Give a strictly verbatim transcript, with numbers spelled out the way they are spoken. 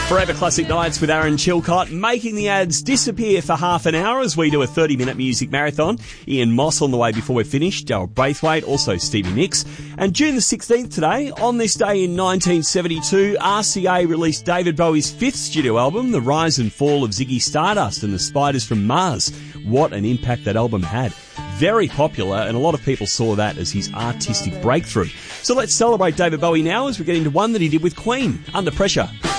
Forever Classic Nights with Aaron Chilcott, making the ads disappear for half an hour as we do a thirty-minute music marathon. Ian Moss on the way before we're finished, Daryl Braithwaite, also Stevie Nicks. And June the sixteenth today, on this day in nineteen seventy-two, R C A released David Bowie's fifth studio album, The Rise and Fall of Ziggy Stardust and the Spiders from Mars. What an impact that album had. Very popular, and a lot of people saw that as his artistic breakthrough. So let's celebrate David Bowie now as we get into one that he did with Queen, Under Pressure.